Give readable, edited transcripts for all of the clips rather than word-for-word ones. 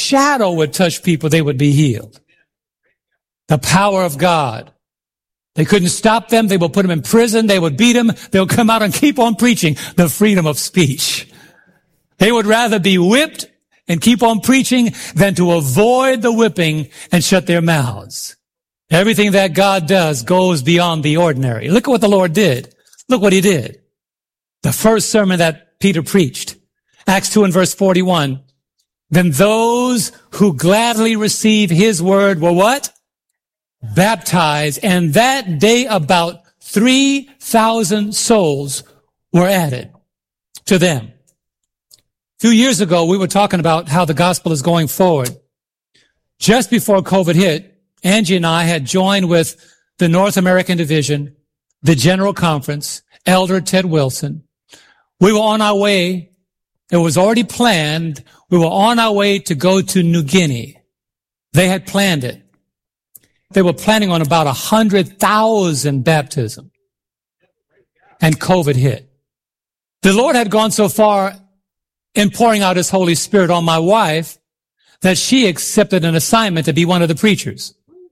shadow would touch people, they would be healed. The power of God. They couldn't stop them. They would put them in prison. They would beat them. They would come out and keep on preaching the freedom of speech. They would rather be whipped and keep on preaching than to avoid the whipping and shut their mouths. Everything that God does goes beyond the ordinary. Look at what the Lord did. Look what he did. The first sermon that Peter preached, Acts 2 and verse 41. Then those who gladly receive his word were what? Baptized. And that day about 3,000 souls were added to them. A few years ago, we were talking about how the gospel is going forward. Just before COVID hit, Angie and I had joined with the North American Division, the General Conference, Elder Ted Wilson. We were on our way. It was already planned. We were on our way to go to New Guinea. They had planned it. They were planning on about 100,000 baptisms. And COVID hit. The Lord had gone so far in pouring out his Holy Spirit on my wife that she accepted an assignment to be one of the preachers.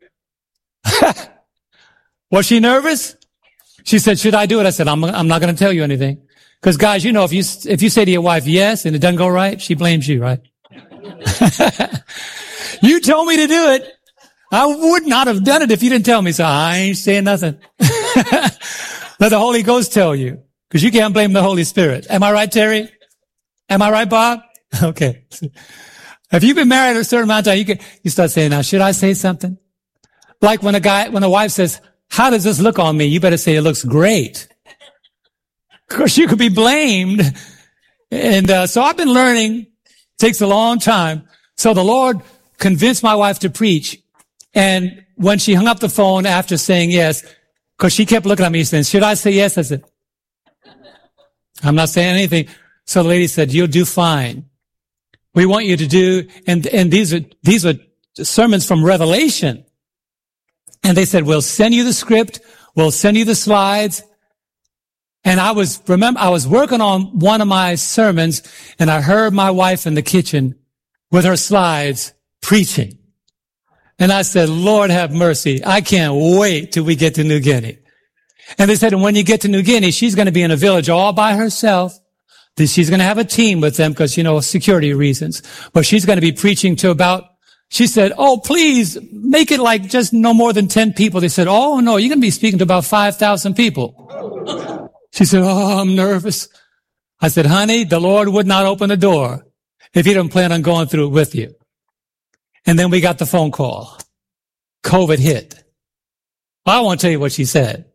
Was she nervous? She said, should I do it? I said, I'm not going to tell you anything. Because guys, you know, if you say to your wife yes and it doesn't go right, she blames you, right? You told me to do it. I would not have done it if you didn't tell me, so I ain't saying nothing. Let the Holy Ghost tell you, because you can't blame the Holy Spirit. Am I right, Terry? Am I right, Bob? Okay. If you've been married a certain amount of time, you start saying, now, should I say something? Like when a wife says, how does this look on me? You better say it looks great. Of course, you could be blamed. And so I've been learning. It takes a long time. So the Lord convinced my wife to preach. And when she hung up the phone after saying yes, because she kept looking at me saying, should I say yes? I said, I'm not saying anything. So the lady said, you'll do fine. We want you to do, and these are sermons from Revelation. And they said, we'll send you the script. We'll send you the slides. And I was working on one of my sermons and I heard my wife in the kitchen with her slides preaching. And I said, Lord have mercy. I can't wait till we get to New Guinea. And they said, and when you get to New Guinea, she's going to be in a village all by herself. She's going to have a team with them because, security reasons. But she's going to be preaching to she said, oh, please make it like just no more than 10 people. They said, oh, no, you're going to be speaking to about 5,000 people. She said, oh, I'm nervous. I said, honey, the Lord would not open the door if he didn't plan on going through it with you. And then we got the phone call. COVID hit. Well, I won't tell you what she said.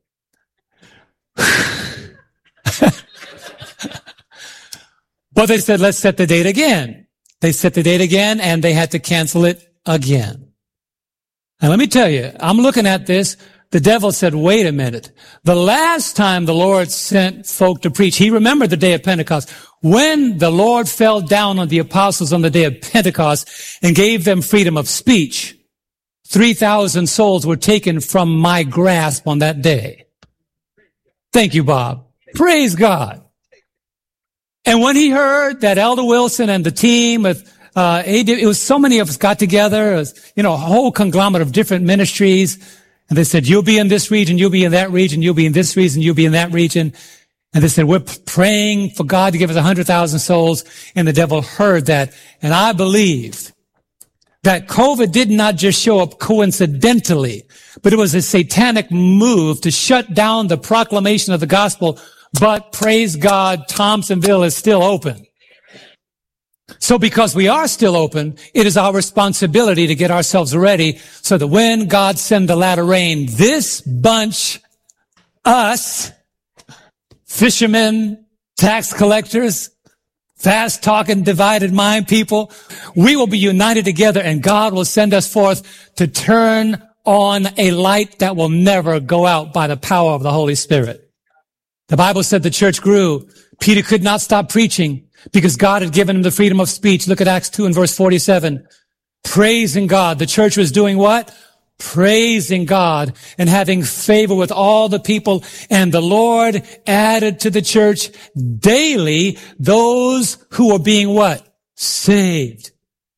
But they said, let's set the date again. They set the date again and they had to cancel it again. And let me tell you, I'm looking at this. The devil said, wait a minute. The last time the Lord sent folk to preach, he remembered the day of Pentecost. When the Lord fell down on the apostles on the day of Pentecost and gave them freedom of speech, 3,000 souls were taken from my grasp on that day. Thank you, Bob. Praise God. And when he heard that Elder Wilson and the team with it was so many of us got together, it was, a whole conglomerate of different ministries. And they said, you'll be in this region, you'll be in that region, you'll be in this region, you'll be in that region. And they said, we're praying for God to give us 100,000 souls. And the devil heard that. And I believe that COVID did not just show up coincidentally, but it was a satanic move to shut down the proclamation of the gospel. But praise God, Thompsonville is still open. So because we are still open, it is our responsibility to get ourselves ready so that when God sends the latter rain, this bunch, us, fishermen, tax collectors, fast-talking, divided mind people, we will be united together and God will send us forth to turn on a light that will never go out by the power of the Holy Spirit. The Bible said the church grew. Peter could not stop preaching because God had given him the freedom of speech. Look at Acts 2 and verse 47. Praising God. The church was doing what? Praising God and having favor with all the people. And the Lord added to the church daily those who were being what? Saved.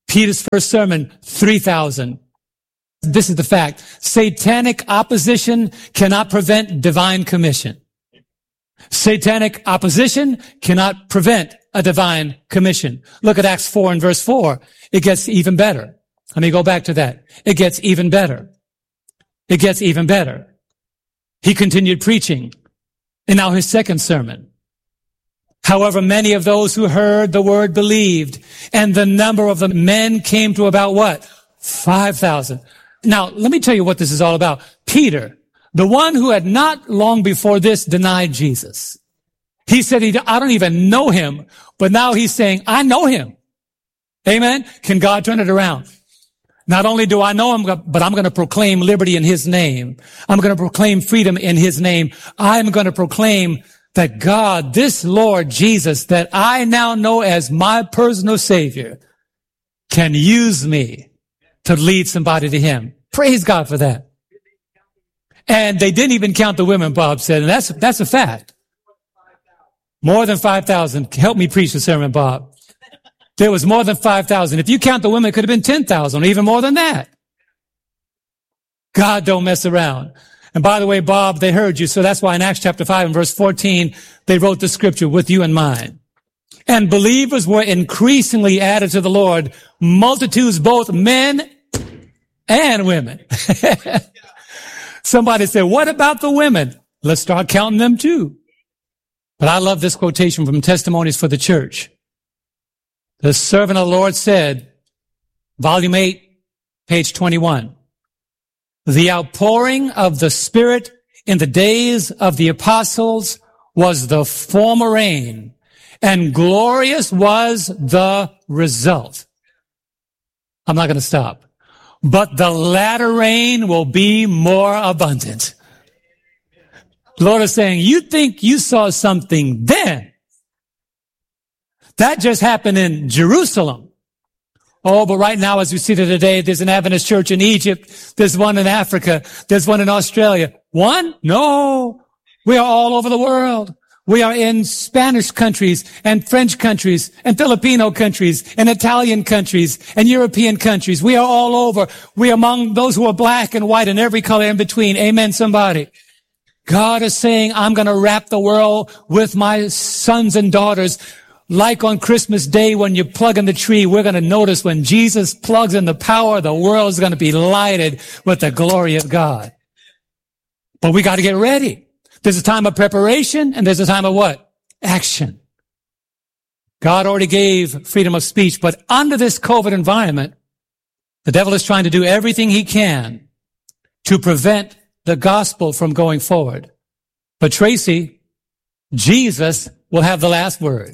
Peter's first sermon, 3,000. This is the fact. Satanic opposition cannot prevent divine commission. Satanic opposition cannot prevent a divine commission. Look at Acts 4 and verse 4. It gets even better. Let me go back to that. It gets even better. It gets even better. He continued preaching. And now his second sermon. However, many of those who heard the word believed, and the number of the men came to about what? 5,000. Now, let me tell you what this is all about. Peter, the one who had not long before this denied Jesus. He said, I don't even know him, but now he's saying, I know him. Amen? Can God turn it around? Not only do I know him, but I'm going to proclaim liberty in his name. I'm going to proclaim freedom in his name. I'm going to proclaim that God, this Lord Jesus, that I now know as my personal Savior, can use me to lead somebody to him. Praise God for that. And they didn't even count the women, Bob said, and that's a fact. More than 5,000. Help me preach the sermon, Bob. There was more than 5,000. If you count the women, it could have been 10,000, or even more than that. God don't mess around. And by the way, Bob, they heard you, so that's why in Acts chapter 5 and verse 14, they wrote the scripture with you in mind. And believers were increasingly added to the Lord, multitudes, both men and women. Somebody said, what about the women? Let's start counting them too. But I love this quotation from Testimonies for the Church. The servant of the Lord said, volume 8, page 21, the outpouring of the Spirit in the days of the apostles was the former rain, and glorious was the result. I'm not going to stop. But the latter rain will be more abundant. The Lord is saying, you think you saw something then? That just happened in Jerusalem. Oh, but right now, as we see it today, there's an Adventist church in Egypt. There's one in Africa. There's one in Australia. One? No. We are all over the world. We are in Spanish countries and French countries and Filipino countries and Italian countries and European countries. We are all over. We are among those who are black and white and every color in between. Amen, somebody. God is saying, I'm going to wrap the world with my sons and daughters. Like on Christmas Day when you plug in the tree, we're going to notice when Jesus plugs in the power, the world is going to be lighted with the glory of God. But we got to get ready. There's a time of preparation and there's a time of what? Action. God already gave freedom of speech, but under this COVID environment, the devil is trying to do everything he can to prevent the gospel from going forward. But Tracy, Jesus will have the last word.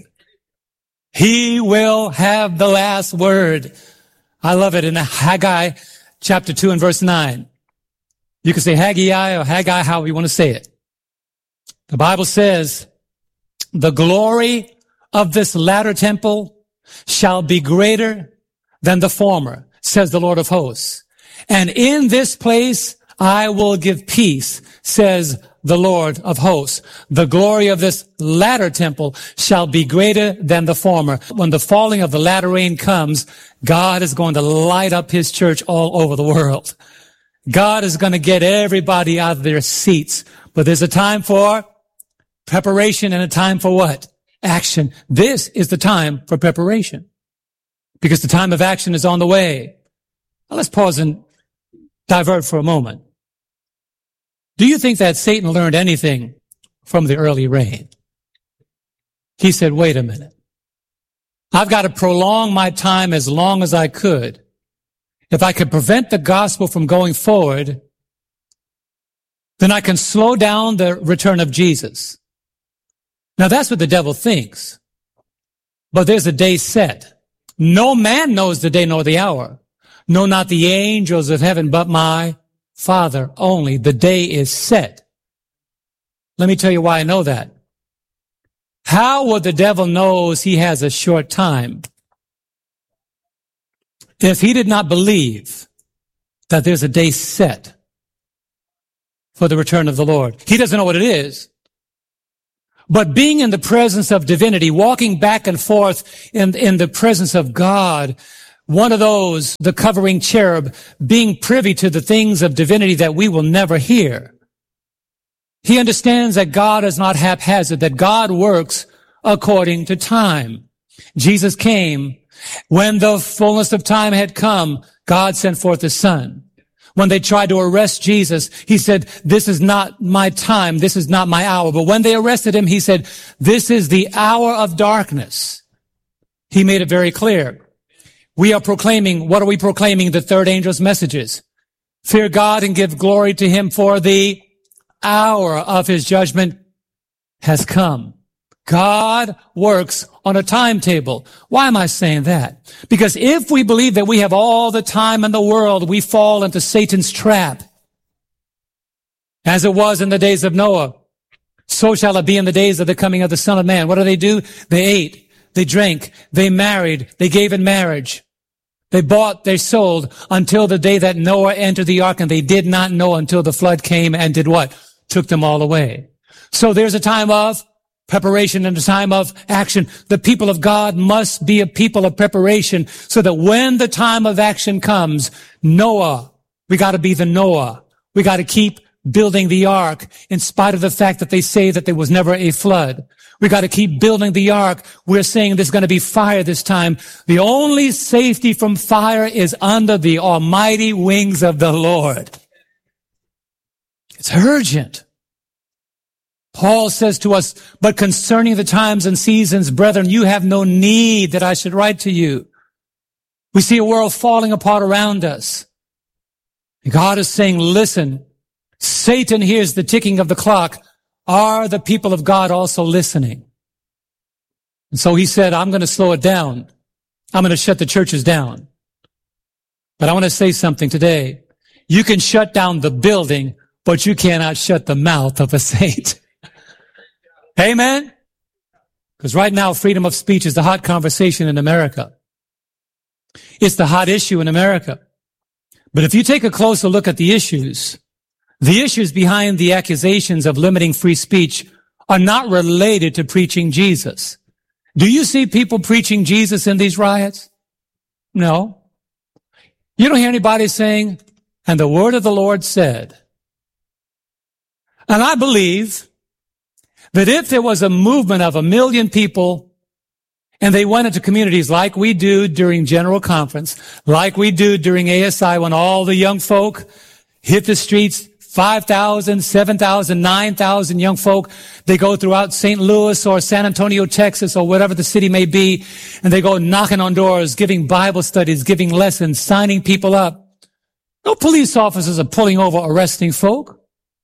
He will have the last word. I love it in Haggai chapter 2 and verse 9. You can say Haggai or Haggai, however you want to say it. The Bible says, the glory of this latter temple shall be greater than the former, says the Lord of hosts. And in this place I will give peace, says the Lord of hosts. The glory of this latter temple shall be greater than the former. When the falling of the latter rain comes, God is going to light up his church all over the world. God is going to get everybody out of their seats. But there's a time for preparation and a time for what? Action. This is the time for preparation because the time of action is on the way. Now let's pause and divert for a moment. Do you think that Satan learned anything from the early rain? He said, wait a minute. I've got to prolong my time as long as I could. If I could prevent the gospel from going forward, then I can slow down the return of Jesus. Now that's what the devil thinks. But there's a day set. No man knows the day nor the hour. No, not the angels of heaven, but my Father only. The day is set. Let me tell you why I know that. How would the devil knows he has a short time if he did not believe that there's a day set for the return of the Lord? He doesn't know what it is. But being in the presence of divinity, walking back and forth in the presence of God, one of those, the covering cherub, being privy to the things of divinity that we will never hear. He understands that God is not haphazard, that God works according to time. Jesus came. When the fullness of time had come, God sent forth his Son. When they tried to arrest Jesus, he said, this is not my time, this is not my hour. But when they arrested him, he said, this is the hour of darkness. He made it very clear. We are proclaiming, what are we proclaiming? The third angel's messages. Fear God and give glory to him, for the hour of his judgment has come. God works on a timetable. Why am I saying that? Because if we believe that we have all the time in the world, we fall into Satan's trap. As it was in the days of Noah, so shall it be in the days of the coming of the Son of Man. What do? They ate, they drank, they married, they gave in marriage. They bought, they sold until the day that Noah entered the ark, and they did not know until the flood came and did what? Took them all away. So there's a time of preparation and a time of action. The people of God must be a people of preparation so that when the time of action comes, Noah, we got to be the Noah. We got to keep building the ark in spite of the fact that they say that there was never a flood. We got to keep building the ark. We're saying there's going to be fire this time. The only safety from fire is under the almighty wings of the Lord. It's urgent. Paul says to us, but concerning the times and seasons, brethren, you have no need that I should write to you. We see a world falling apart around us. And God is saying, listen, Satan hears the ticking of the clock. Are the people of God also listening? And so he said, I'm going to slow it down. I'm going to shut the churches down. But I want to say something today. You can shut down the building, but you cannot shut the mouth of a saint. Amen? Because right now, freedom of speech is the hot conversation in America. It's the hot issue in America. But if you take a closer look at the issues behind the accusations of limiting free speech are not related to preaching Jesus. Do you see people preaching Jesus in these riots? No. You don't hear anybody saying, and the word of the Lord said. And I believe that if there was a movement of 1 million people and they went into communities like we do during General Conference, like we do during ASI when all the young folk hit the streets, 5,000, 7,000, 9,000 young folk, they go throughout St. Louis or San Antonio, Texas, or whatever the city may be, and they go knocking on doors, giving Bible studies, giving lessons, signing people up. No police officers are pulling over, arresting folk.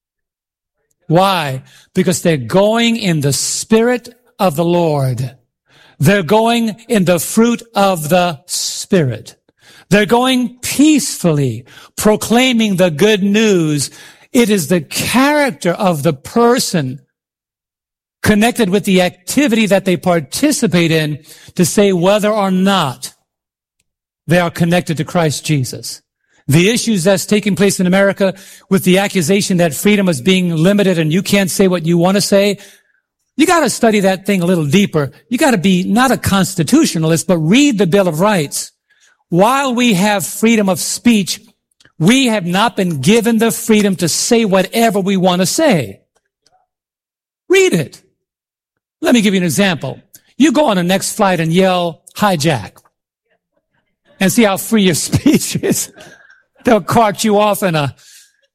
Why? Because they're going in the Spirit of the Lord. They're going in the fruit of the Spirit. They're going peacefully, proclaiming the good news. It is the character of the person connected with the activity that they participate in to say whether or not they are connected to Christ Jesus. The issues that's taking place in America with the accusation that freedom is being limited and you can't say what you want to say, you got to study that thing a little deeper. You got to be not a constitutionalist, but read the Bill of Rights. While we have freedom of speech, we have not been given the freedom to say whatever we want to say. Read it. Let me give you an example. You go on the next flight and yell, hijack, and see how free your speech is. They'll cart you off in a,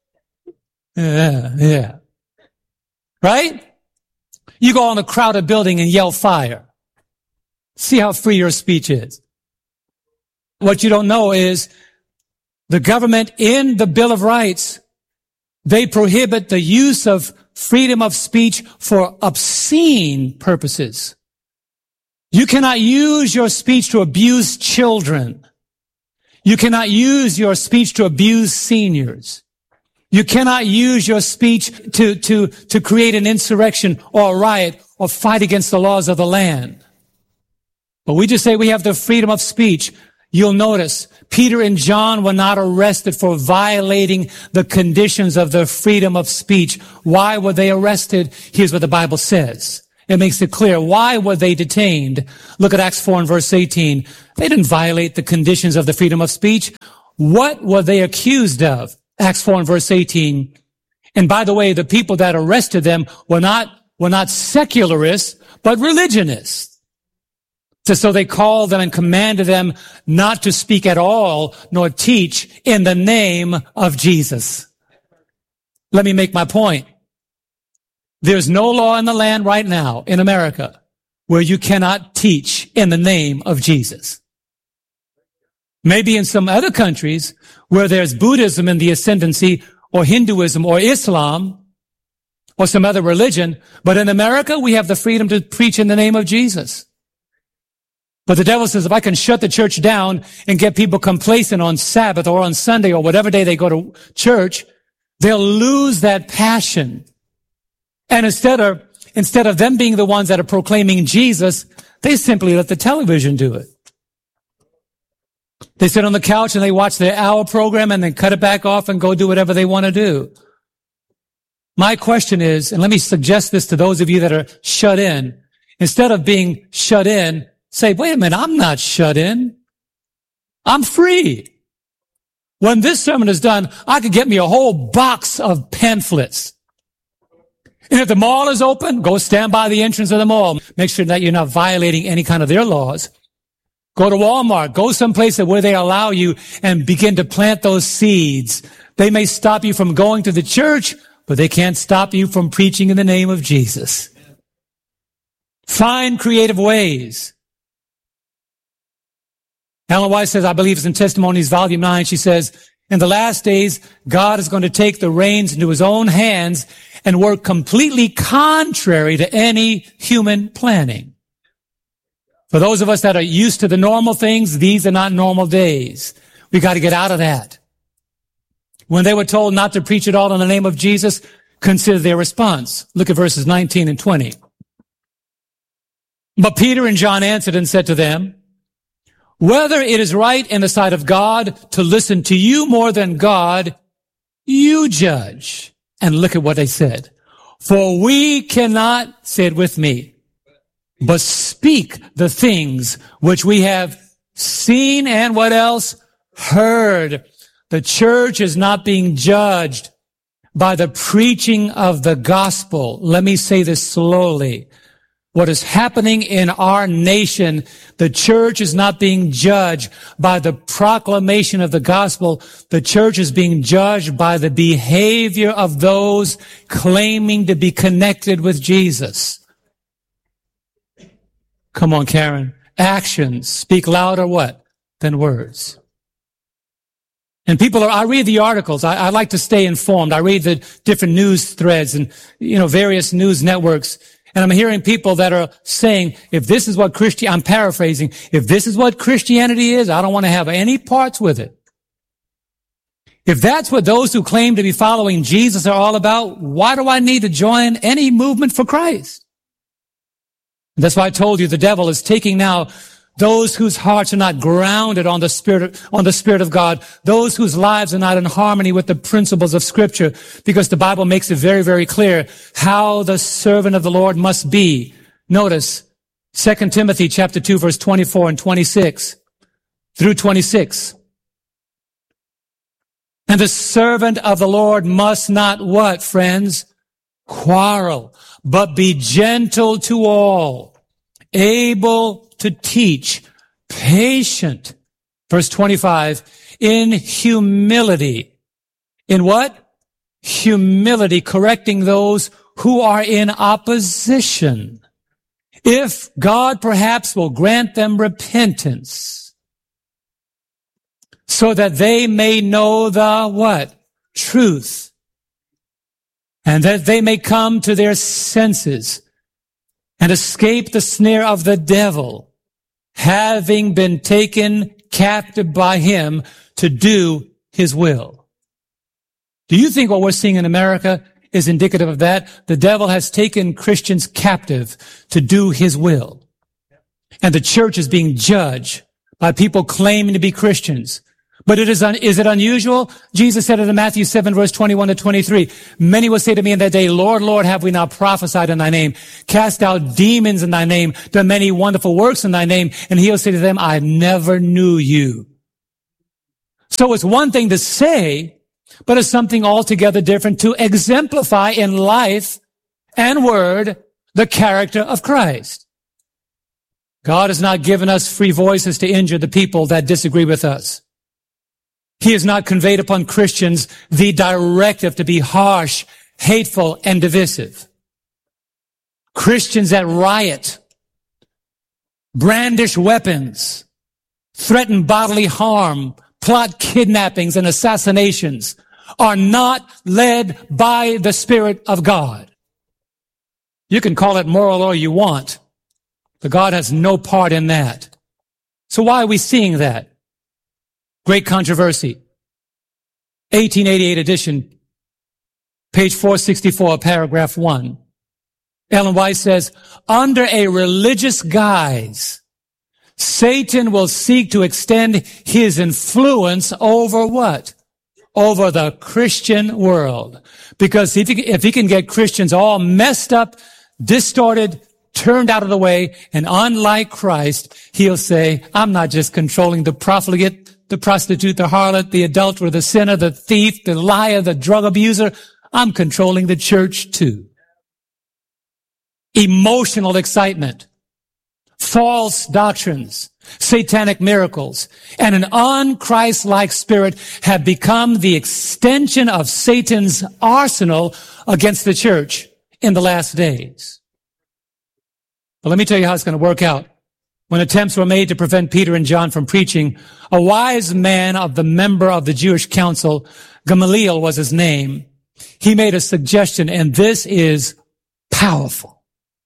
yeah. Right? You go on a crowded building and yell fire. See how free your speech is. What you don't know is the government in the Bill of Rights, they prohibit the use of freedom of speech for obscene purposes. You cannot use your speech to abuse children. You cannot use your speech to abuse seniors. You cannot use your speech to create an insurrection or a riot or fight against the laws of the land. But we just say we have the freedom of speech. You'll notice Peter and John were not arrested for violating the conditions of the freedom of speech. Why were they arrested? Here's what the Bible says. it makes it clear. Why were they detained? Look at Acts 4 and verse 18. They didn't violate the conditions of the freedom of speech. What were they accused of? Acts 4 and verse 18. And by the way, the people that arrested them were not secularists, but religionists. So they called them and commanded them not to speak at all, nor teach in the name of Jesus. Let me make my point. There's no law in the land right now in America where you cannot teach in the name of Jesus. Maybe in some other countries where there's Buddhism in the ascendancy, or Hinduism or Islam or some other religion, but in America we have the freedom to preach in the name of Jesus. But the devil says, if I can shut the church down and get people complacent on Sabbath or on Sunday or whatever day they go to church, they'll lose that passion. And instead of them being the ones that are proclaiming Jesus, they simply let the television do it. They sit on the couch and they watch their hour program and then cut it back off and go do whatever they want to do. My question is, and let me suggest this to those of you that are shut in, instead of being shut in, say, wait a minute, I'm not shut in. I'm free. When this sermon is done, I could get me a whole box of pamphlets. And if the mall is open, go stand by the entrance of the mall. Make sure that you're not violating any kind of their laws. Go to Walmart. Go someplace where they allow you and begin to plant those seeds. They may stop you from going to the church, but they can't stop you from preaching in the name of Jesus. Find creative ways. Ellen White says, I believe it's in Testimonies, Volume 9, she says, in the last days, God is going to take the reins into his own hands and work completely contrary to any human planning. For those of us that are used to the normal things, these are not normal days. We got to get out of that. When they were told not to preach at all in the name of Jesus, consider their response. Look at verses 19 and 20. But Peter and John answered and said to them, whether it is right in the sight of God to listen to you more than God, you judge. And look at what they said. For we cannot, say it with me, but speak the things which we have seen and what else? Heard. The church is not being judged by the preaching of the gospel. Let me say this slowly. What is happening in our nation, the church is not being judged by the proclamation of the gospel. The church is being judged by the behavior of those claiming to be connected with Jesus. Come on, Karen. Actions speak louder what? Than words. And I read the articles. I like to stay informed. I read the different news threads and, various news networks. And I'm hearing people that are saying, if this is what I'm paraphrasing, if this is what Christianity is, I don't want to have any parts with it. If that's what those who claim to be following Jesus are all about, why do I need to join any movement for Christ? And that's why I told you the devil is taking now those whose hearts are not grounded on the Spirit of God, those whose lives are not in harmony with the principles of Scripture, because the Bible makes it very, very clear how the servant of the Lord must be. Notice 2 Timothy chapter 2, verse 24 and 26 through 26. And the servant of the Lord must not what, friends? Quarrel, but be gentle to all, able to teach, patient. Verse 25, in humility. In what? Humility, correcting those who are in opposition. If God perhaps will grant them repentance, so that they may know the what? Truth. And that they may come to their senses and escape the snare of the devil, having been taken captive by him to do his will. Do you think what we're seeing in America is indicative of that? The devil has taken Christians captive to do his will. And the church is being judged by people claiming to be Christians, But is it unusual? Jesus said it in Matthew 7, verse 21 to 23. Many will say to me in that day, Lord, Lord, have we not prophesied in thy name, cast out demons in thy name, done many wonderful works in thy name? And he'll say to them, I never knew you. So it's one thing to say, but it's something altogether different to exemplify in life and word the character of Christ. God has not given us free voices to injure the people that disagree with us. He has not conveyed upon Christians the directive to be harsh, hateful, and divisive. Christians that riot, brandish weapons, threaten bodily harm, plot kidnappings and assassinations are not led by the Spirit of God. You can call it moral all you want, but God has no part in that. So why are we seeing that? Great controversy. 1888 edition, page 464, paragraph 1. Ellen White says, under a religious guise, Satan will seek to extend his influence over what? Over the Christian world. Because if he can get Christians all messed up, distorted, turned out of the way, and unlike Christ, he'll say, I'm not just controlling the profligate, the prostitute, the harlot, the adulterer, the sinner, the thief, the liar, the drug abuser. I'm controlling the church too. Emotional excitement, false doctrines, satanic miracles, and an un-Christ-like spirit have become the extension of Satan's arsenal against the church in the last days. But let me tell you how it's going to work out. When attempts were made to prevent Peter and John from preaching, a wise man of the member of the Jewish council, Gamaliel was his name, he made a suggestion, and this is powerful.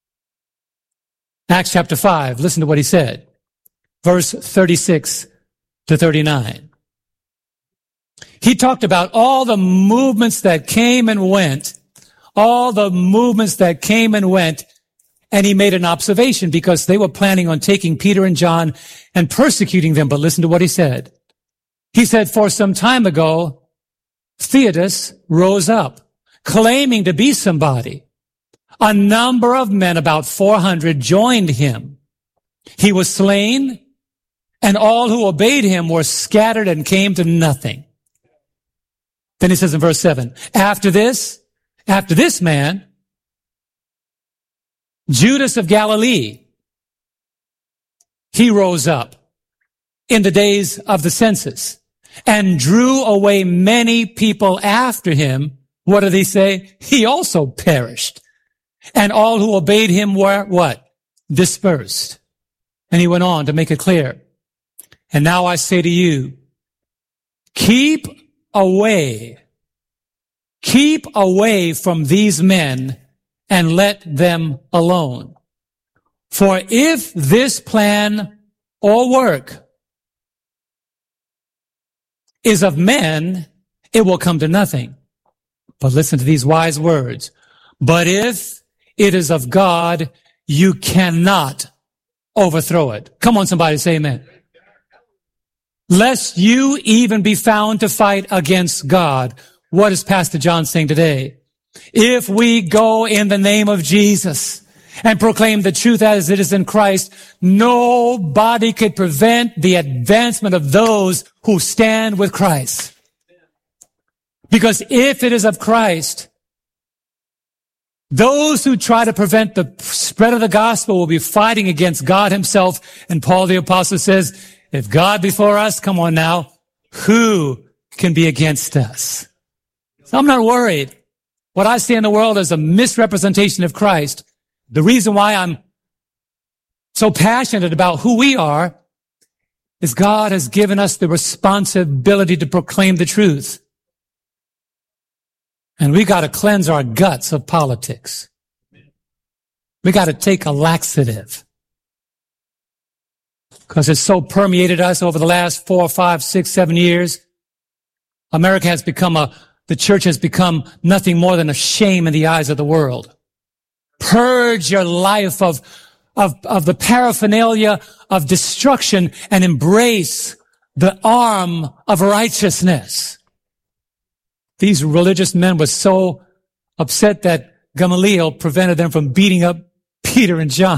Acts chapter 5, listen to what he said. Verse 36 to 39. He talked about all the movements that came and went, and he made an observation because they were planning on taking Peter and John and persecuting them. But listen to what he said. He said, for some time ago, Theudas rose up, claiming to be somebody. A number of men, about 400, joined him. He was slain, and all who obeyed him were scattered and came to nothing. Then he says in verse 7, after this man, Judas of Galilee, he rose up in the days of the census and drew away many people after him. What did he say? He also perished. And all who obeyed him were what? Dispersed. And he went on to make it clear. And now I say to you, keep away from these men and let them alone. For if this plan or work is of men, it will come to nothing. But listen to these wise words. But if it is of God, you cannot overthrow it. Come on, somebody say amen. Lest you even be found to fight against God. What is Pastor John saying today? If we go in the name of Jesus and proclaim the truth as it is in Christ, nobody could prevent the advancement of those who stand with Christ. Because if it is of Christ, those who try to prevent the spread of the gospel will be fighting against God himself. And Paul the apostle says, if God be for us, come on now, who can be against us? So I'm not worried. What I see in the world is a misrepresentation of Christ. The reason why I'm so passionate about who we are is God has given us the responsibility to proclaim the truth. And we got to cleanse our guts of politics. We got to take a laxative. Because it's so permeated us over the last 4, 5, 6, 7 years. America has become the church has become nothing more than a shame in the eyes of the world. Purge your life of the paraphernalia of destruction and embrace the arm of righteousness. These religious men were so upset that Gamaliel prevented them from beating up Peter and John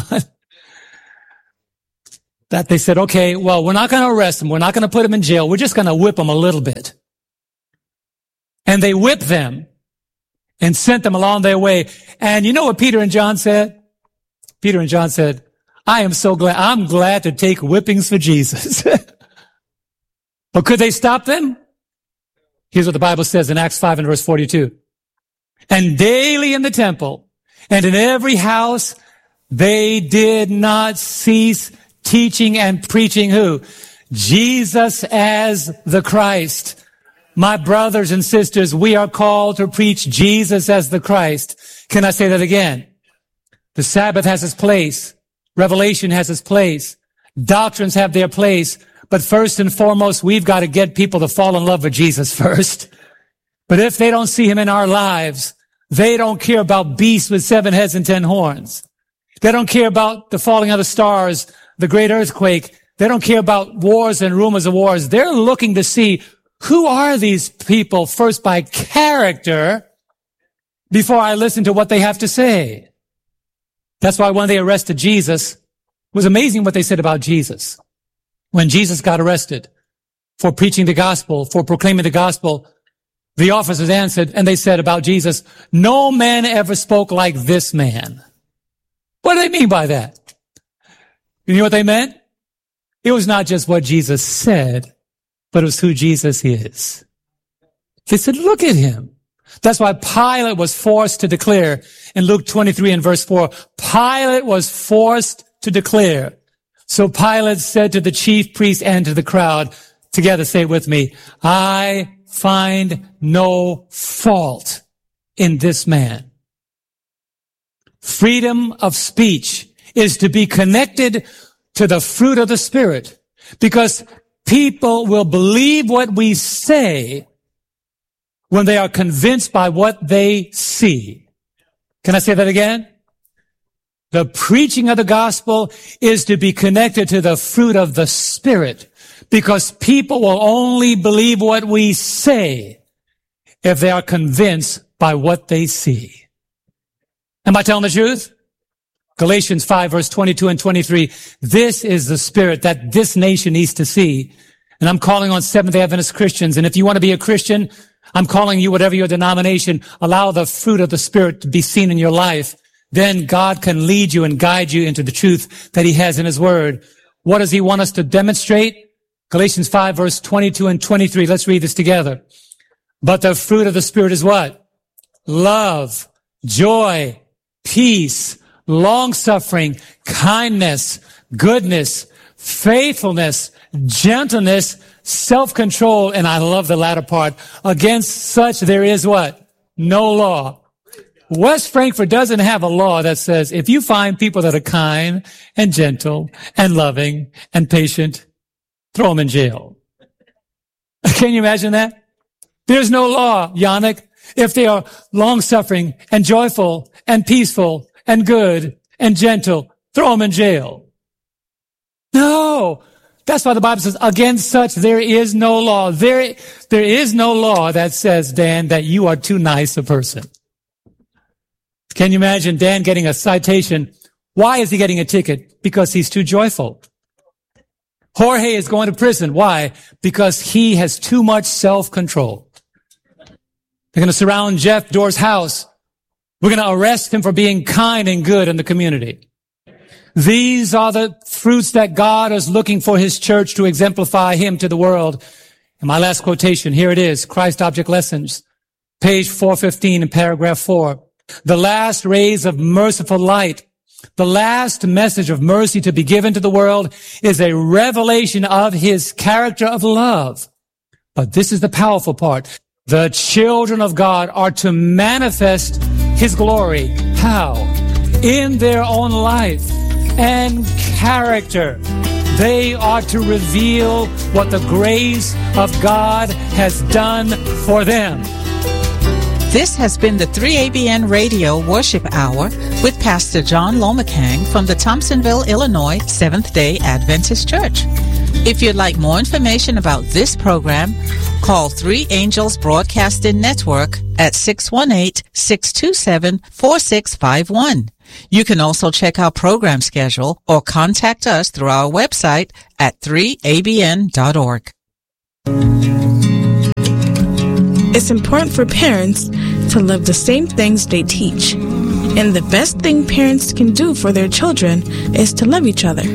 that they said, okay, well, we're not going to arrest them. We're not going to put them in jail. We're just going to whip them a little bit. And they whipped them and sent them along their way. And you know what Peter and John said? Peter and John said, I am so glad. I'm glad to take whippings for Jesus. But could they stop them? Here's what the Bible says in Acts 5 and verse 42. And daily in the temple and in every house, they did not cease teaching and preaching who? Jesus as the Christ. My brothers and sisters, we are called to preach Jesus as the Christ. Can I say that again? The Sabbath has its place. Revelation has its place. Doctrines have their place. But first and foremost, we've got to get people to fall in love with Jesus first. But if they don't see him in our lives, they don't care about beasts with 7 heads and 10 horns. They don't care about the falling of the stars, the great earthquake. They don't care about wars and rumors of wars. They're looking to see who are these people first by character before I listen to what they have to say. That's why when they arrested Jesus, it was amazing what they said about Jesus. When Jesus got arrested for preaching the gospel, for proclaiming the gospel, the officers answered and they said about Jesus, no man ever spoke like this man. What do they mean by that? You know what they meant? It was not just what Jesus said, but it was who Jesus is. They said, look at him. That's why Pilate was forced to declare in Luke 23 and verse 4, Pilate was forced to declare. So Pilate said to the chief priests and to the crowd, together say it with me, I find no fault in this man. Freedom of speech is to be connected to the fruit of the Spirit, because people will believe what we say when they are convinced by what they see. Can I say that again? The preaching of the gospel is to be connected to the fruit of the Spirit, because people will only believe what we say if they are convinced by what they see. Am I telling the truth? Galatians 5 verse 22 and 23. This is the spirit that this nation needs to see. And I'm calling on Seventh-day Adventist Christians. And if you want to be a Christian, I'm calling you, whatever your denomination, allow the fruit of the Spirit to be seen in your life. Then God can lead you and guide you into the truth that he has in his word. What does he want us to demonstrate? Galatians 5 verse 22 and 23. Let's read this together. But the fruit of the Spirit is what? Love, joy, peace, long-suffering, kindness, goodness, faithfulness, gentleness, self-control, and I love the latter part. Against such there is what? No law. West Frankfort doesn't have a law that says if you find people that are kind and gentle and loving and patient, throw them in jail. Can you imagine that? There's no law, Yannick. If they are long-suffering and joyful and peaceful and good and gentle, throw them in jail. No. That's why the Bible says, against such there is no law. There is no law that says, Dan, that you are too nice a person. Can you imagine Dan getting a citation? Why is he getting a ticket? Because he's too joyful. Jorge is going to prison. Why? Because he has too much self-control. They're going to surround Jeff Doerr's house. We're going to arrest him for being kind and good in the community. These are the fruits that God is looking for his church to exemplify him to the world. And my last quotation, here it is, Christ Object Lessons, page 415 in paragraph 4. The last rays of merciful light, the last message of mercy to be given to the world is a revelation of his character of love. But this is the powerful part. The children of God are to manifest his glory. How? In their own life and character. They are to reveal what the grace of God has done for them. This has been the 3ABN Radio Worship Hour with Pastor John Lomacang from the Thompsonville, Illinois Seventh-day Adventist Church. If you'd like more information about this program, call 3 Angels Broadcasting Network at 618-627-4651. You can also check our program schedule or contact us through our website at 3abn.org. It's important for parents to love the same things they teach. And the best thing parents can do for their children is to love each other.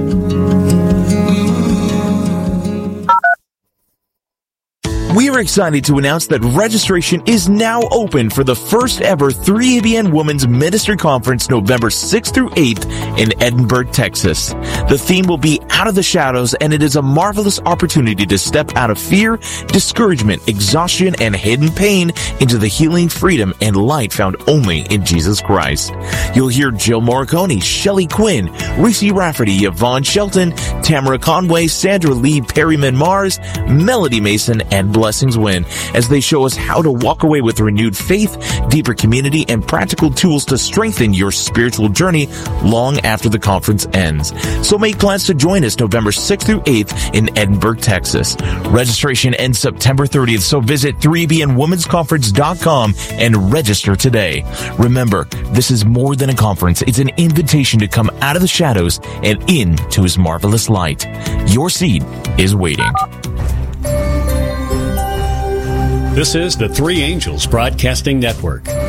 We are excited to announce that registration is now open for the first ever 3ABN Women's Ministry Conference November 6th through 8th in Edinburgh, Texas. The theme will be Out of the Shadows, and it is a marvelous opportunity to step out of fear, discouragement, exhaustion, and hidden pain into the healing, freedom, and light found only in Jesus Christ. You'll hear Jill Morricone, Shelley Quinn, Reese Rafferty, Yvonne Shelton, Tamara Conway, Sandra Lee, Perryman Mars, Melody Mason, and Blessings Win, as they show us how to walk away with renewed faith, deeper community, and practical tools to strengthen your spiritual journey long after the conference ends. So make plans to join us November 6th through 8th in Edinburgh, Texas. Registration ends September 30th, so visit 3BNWomen'sConference.com and register today. Remember, this is more than a conference. It's an invitation to come out of the shadows and into His marvelous light. Your seat is waiting. This is the 3 Angels Broadcasting Network,